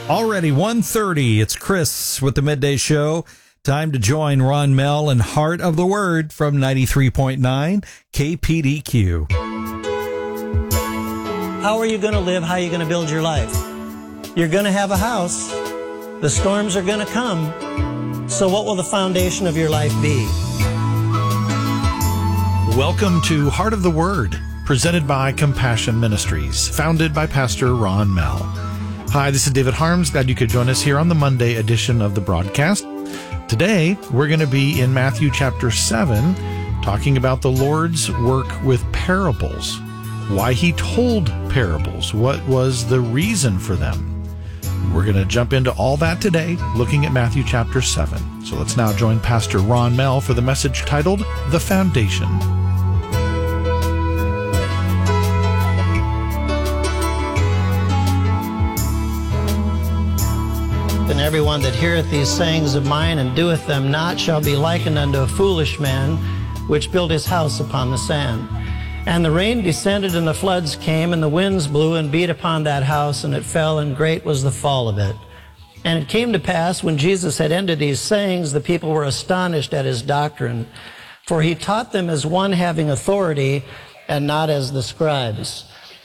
Already 1:30. It's Chris with the Midday Show. Time to join Ron Mell and Heart of the Word from 93.9 KPDQ. How are you going to live? How are you going to build your life? You're going to have a house. The storms are going to come. So what will the foundation of your life be? Welcome to Heart of the Word, presented by Compassion Ministries, founded by Pastor Ron Mell. Hi, this is David Harms. Glad you could join us here on the Monday edition of the broadcast. Today, we're going to be in Matthew chapter 7, talking about the Lord's work with parables, why he told parables, what was the reason for them. We're going to jump into all that today, looking at Matthew chapter 7. So let's now join Pastor Ron Mell for the message titled, The Foundation. And everyone that heareth these sayings of mine and doeth them not shall be likened unto a foolish man, which built his house upon the sand. And the rain descended, and the floods came, and the winds blew and beat upon that house, and it fell, and great was the fall of it. And it came to pass, when Jesus had ended these sayings, the people were astonished at his doctrine, for he taught them as one having authority, and not as the scribes.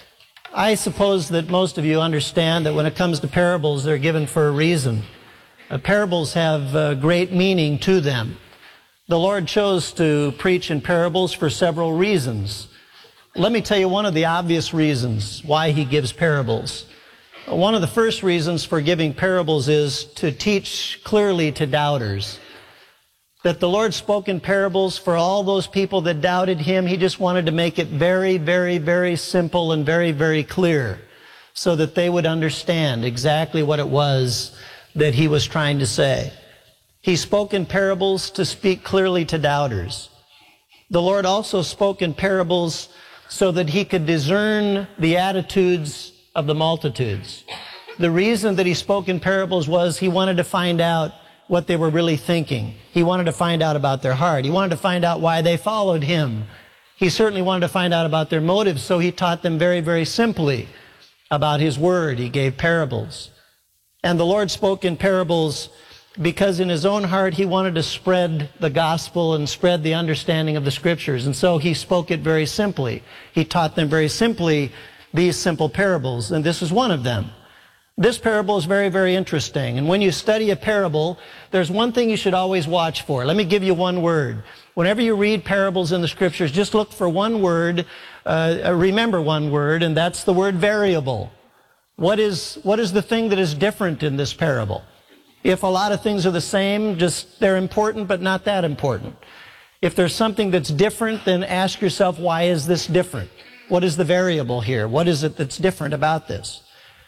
I suppose that most of you understand that when it comes to parables, they're given for a reason. Parables have great meaning to them. The Lord chose to preach in parables for several reasons. Let me tell you one of the obvious reasons why he gives parables. One of the first reasons for giving parables is to teach clearly to doubters. That the Lord spoke in parables for all those people that doubted him. He just wanted to make it very, very, very simple and very, very clear so that they would understand exactly what it was that he was trying to say. He spoke in parables to speak clearly to doubters. The Lord also spoke in parables so that he could discern the attitudes of the multitudes. The reason that he spoke in parables was he wanted to find out what they were really thinking. He wanted to find out about their heart. He wanted to find out why they followed him. He certainly wanted to find out about their motives, so he taught them very, very simply about his word. He gave parables. And the Lord spoke in parables because in his own heart he wanted to spread the gospel and spread the understanding of the scriptures. And so he spoke it very simply. He taught them very simply these simple parables, and this is one of them. This parable is very, very interesting. And when you study a parable, there's one thing you should always watch for. Let me give you one word. Whenever you read parables in the scriptures, just look for one word, remember one word, and that's the word variable. What is the thing that is different in this parable? If a lot of things are the same, just they're important, but not that important. If there's something that's different, then ask yourself, why is this different? What is the variable here? What is it that's different about this?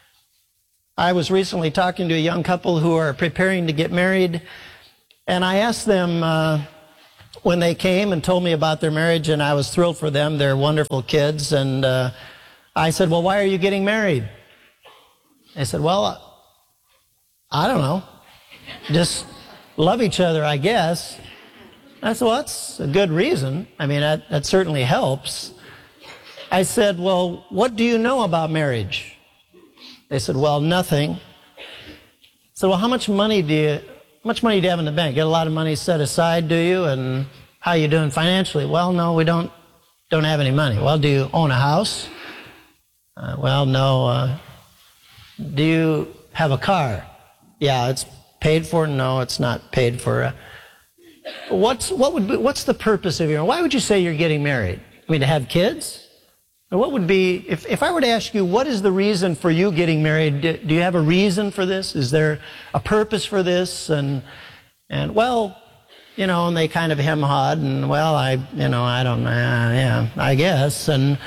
I was recently talking to a young couple who are preparing to get married, and I asked them when they came and told me about their marriage, and I was thrilled for them. They're wonderful kids, and I said, well, why are you getting married? They said, well, I don't know. Just love each other, I guess. I said, well, that's a good reason. I mean, that certainly helps. I said, well, what do you know about marriage? They said, well, nothing. So, well, how much money do you have in the bank? Get a lot of money set aside, do you? And how are you doing financially? Well, no, we don't have any money. Well, do you own a house? Well, no. Do you have a car? Yeah, it's paid for. No, it's not paid for. What's the purpose of your? Why would you say you're getting married? I mean, to have kids? What would be, if I were to ask you, what is the reason for you getting married? Do you have a reason for this? Is there a purpose for this? And well, and they kind of hem-hawed, and well, I don't know, yeah, I guess. And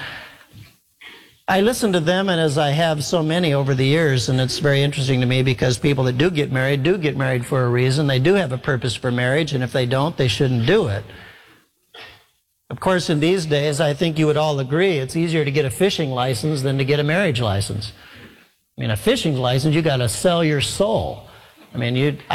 I listened to them, and as I have so many over the years, and it's very interesting to me because people that do get married for a reason. They do have a purpose for marriage, and if they don't, they shouldn't do it. Of course, in these days, I think you would all agree, it's easier to get a fishing license than to get a marriage license. I mean, a fishing license, you got to sell your soul. I mean,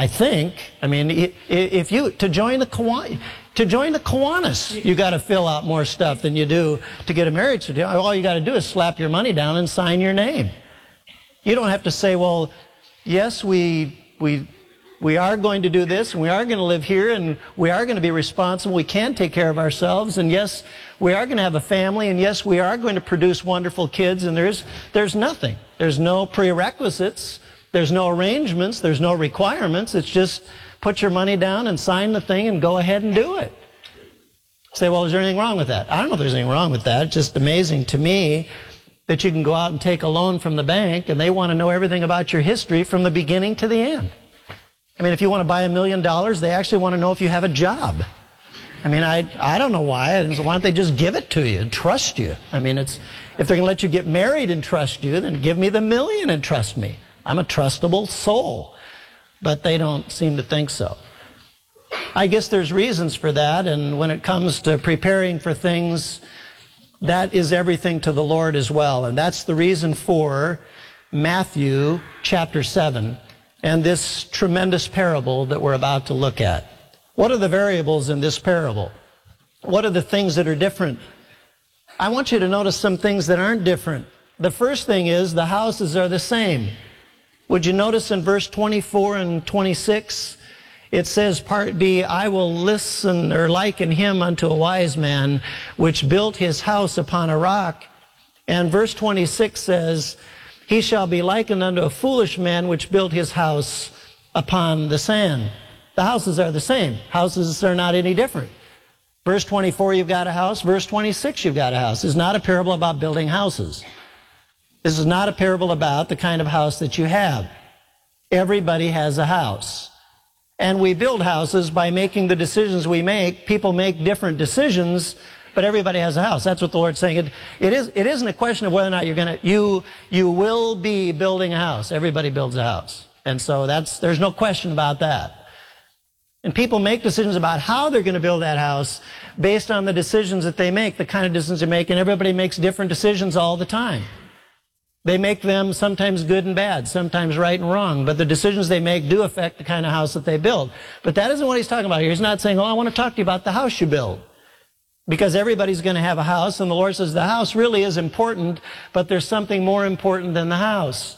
if you, to join the Kiwanis, you got to fill out more stuff than you do to get a marriage certificate. All you got to do is slap your money down and sign your name. You don't have to say, well, yes, we are going to do this, and we are going to live here, and we are going to be responsible. We can take care of ourselves, and yes, we are going to have a family, and yes, we are going to produce wonderful kids, and there's nothing. There's no prerequisites. There's no arrangements. There's no requirements. It's just put your money down and sign the thing and go ahead and do it. Say, well, is there anything wrong with that? I don't know if there's anything wrong with that. It's just amazing to me that you can go out and take a loan from the bank, and they want to know everything about your history from the beginning to the end. I mean, if you want to buy $1 million, they actually want to know if you have a job. I mean, I don't know why. Why don't they just give it to you and trust you? I mean, if they're going to let you get married and trust you, then give me the $1 million and trust me. I'm a trustable soul. But they don't seem to think so. I guess there's reasons for that, and when it comes to preparing for things, that is everything to the Lord as well. And that's the reason for Matthew chapter 7 and this tremendous parable that we're about to look at. What are the variables in this parable? What are the things that are different? I want you to notice some things that aren't different. The first thing is the houses are the same. Would you notice in verse 24 and 26, it says, part B, I will listen or liken him unto a wise man, which built his house upon a rock. And verse 26 says, he shall be likened unto a foolish man, which built his house upon the sand. The houses are the same. Houses are not any different. Verse 24, you've got a house. Verse 26, you've got a house. This is not a parable about building houses. This is not a parable about the kind of house that you have. Everybody has a house. And we build houses by making the decisions we make. People make different decisions, but everybody has a house. That's what the Lord's saying. It isn't a question of whether or not you will be building a house. Everybody builds a house. And so there's no question about that. And people make decisions about how they're going to build that house based on the decisions that they make, the kind of decisions they make, and everybody makes different decisions all the time. They make them sometimes good and bad, sometimes right and wrong, but the decisions they make do affect the kind of house that they build. But that isn't what he's talking about here. He's not saying, I want to talk to you about the house you build. Because everybody's going to have a house, and the Lord says the house really is important, but there's something more important than the house.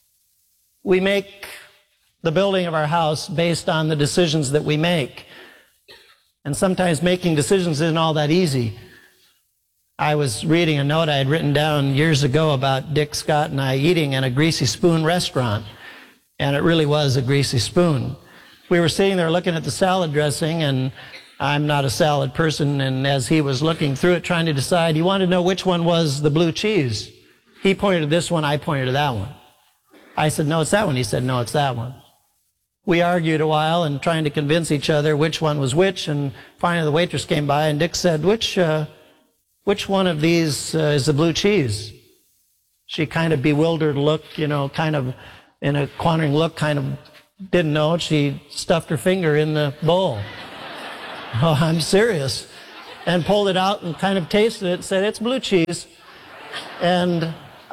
We make the building of our house based on the decisions that we make. And sometimes making decisions isn't all that easy. I was reading a note I had written down years ago about Dick Scott and I eating in a Greasy Spoon restaurant. And it really was a greasy spoon. We were sitting there looking at the salad dressing, and I'm not a salad person, and as he was looking through it, trying to decide, he wanted to know which one was the blue cheese. He pointed to this one, I pointed to that one. I said, no, it's that one. He said, no, it's that one. We argued a while and trying to convince each other which one was which, and finally the waitress came by, and Dick said, which one of these is the blue cheese? She kind of bewildered looked, kind of in a quandering look, kind of didn't know. She stuffed her finger in the bowl. Oh, I'm serious. And pulled it out and kind of tasted it and said, it's blue cheese. And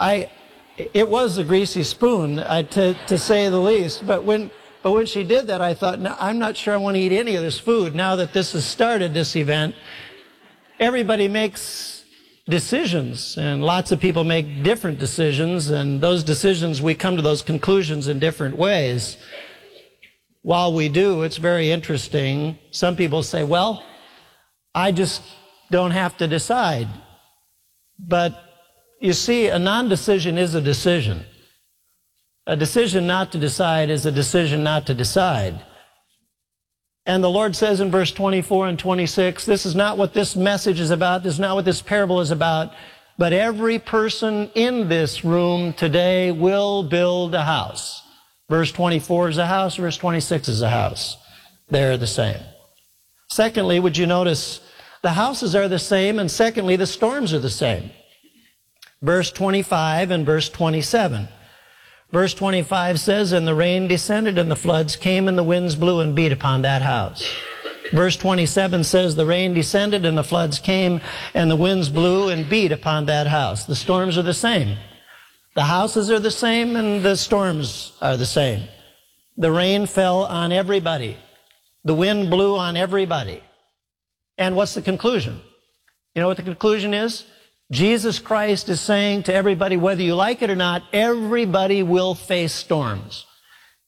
it was a greasy spoon, to say the least. But when she did that, I thought, no, I'm not sure I want to eat any of this food now that this has started, this event. Everybody makes decisions, and lots of people make different decisions, and those decisions, we come to those conclusions in different ways. While we do, it's very interesting. Some people say, well, I just don't have to decide. But you see, a non-decision is a decision. A decision not to decide is a decision not to decide. And the Lord says in verse 24 and 26, this is not what this message is about, this is not what this parable is about, but every person in this room today will build a house. Verse 24 is a house, verse 26 is a house. They're the same. Secondly, would you notice the houses are the same, and secondly, the storms are the same. Verse 25 and verse 27. Verse 25 says, and the rain descended, and the floods came, and the winds blew and beat upon that house. Verse 27 says, the rain descended, and the floods came, and the winds blew and beat upon that house. The storms are the same. The houses are the same, and the storms are the same. The rain fell on everybody. The wind blew on everybody. And what's the conclusion? You know what the conclusion is? Jesus Christ is saying to everybody, whether you like it or not, everybody will face storms.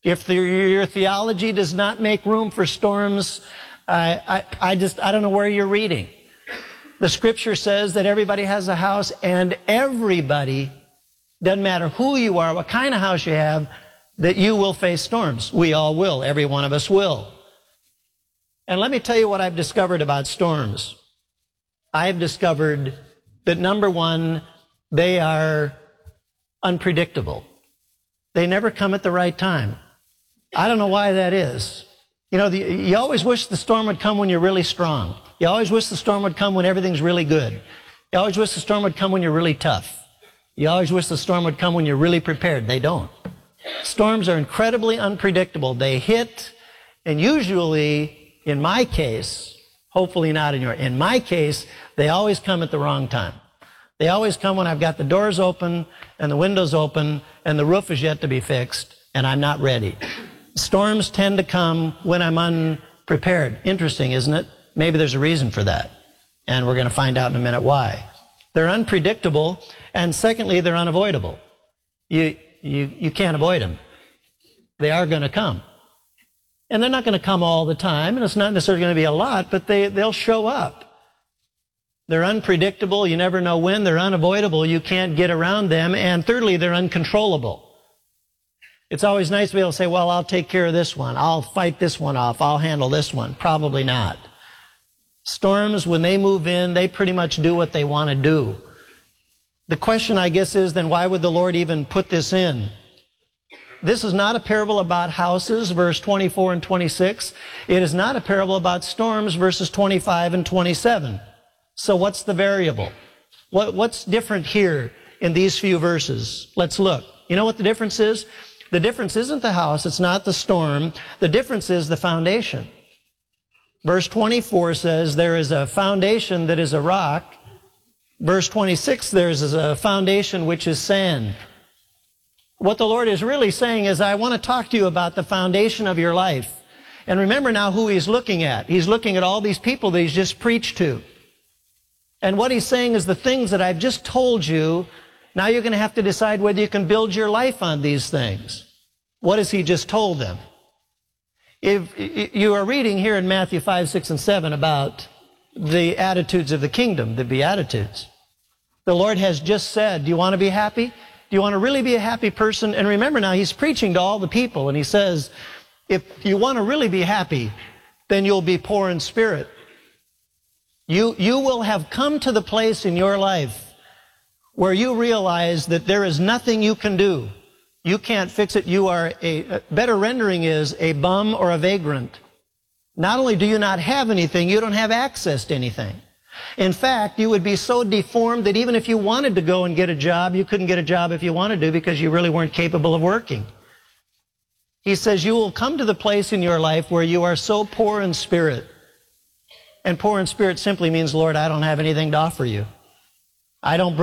If your theology does not make room for storms, I don't know where you're reading. The scripture says that everybody has a house, and everybody, doesn't matter who you are, what kind of house you have, that you will face storms. We all will. Every one of us will. And let me tell you what I've discovered about storms. I've discovered that, number one, they are unpredictable. They never come at the right time. I don't know why that is. You know, you always wish the storm would come when you're really strong. You always wish the storm would come when everything's really good. You always wish the storm would come when you're really tough. You always wish the storm would come when you're really prepared. They don't. Storms are incredibly unpredictable. They hit, and usually, in my case, hopefully not in my case, they always come at the wrong time. They always come when I've got the doors open and the windows open and the roof is yet to be fixed and I'm not ready. Storms tend to come when I'm unprepared. Interesting, isn't it? Maybe there's a reason for that. And we're going to find out in a minute why. They're unpredictable, and secondly, they're unavoidable. You can't avoid them. They are going to come. And they're not going to come all the time, and it's not necessarily going to be a lot, but they'll show up. They're unpredictable. You never know when. They're unavoidable. You can't get around them. And thirdly, they're uncontrollable. It's always nice to be able to say, well, I'll take care of this one. I'll fight this one off. I'll handle this one. Probably not. Storms, when they move in, they pretty much do what they want to do. The question, I guess, is then why would the Lord even put this in? This is not a parable about houses, verse 24 and 26. It is not a parable about storms, verses 25 and 27. So what's the variable? What's different here in these few verses? Let's look. You know what the difference is? The difference isn't the house. It's not the storm. The difference is the foundation. Verse 24 says there is a foundation that is a rock. Verse 26, there is a foundation which is sand. What the Lord is really saying is, I want to talk to you about the foundation of your life. And remember now who He's looking at. He's looking at all these people that He's just preached to. And what He's saying is the things that I've just told you, now you're going to have to decide whether you can build your life on these things. What has He just told them? If you are reading here in Matthew 5, 6, and 7 about the attitudes of the kingdom, the Beatitudes. The Lord has just said, do you want to be happy? Do you want to really be a happy person? And remember now, He's preaching to all the people, and He says, if you want to really be happy, then you'll be poor in spirit. You will have come to the place in your life where you realize that there is nothing you can do. You can't fix it. You are a better rendering is a bum or a vagrant. Not only do you not have anything, you don't have access to anything. In fact, you would be so deformed that even if you wanted to go and get a job, you couldn't get a job if you wanted to because you really weren't capable of working. He says you will come to the place in your life where you are so poor in spirit. And poor in spirit simply means, Lord, I don't have anything to offer you. I don't bring